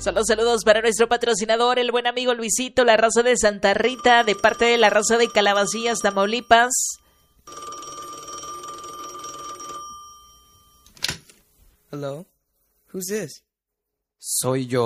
Son los saludos para nuestro patrocinador, el buen amigo Luisito, la raza de Santa Rita, de parte de la raza de Calabacillas, Tamaulipas. Hello? Who's this? Soy yo.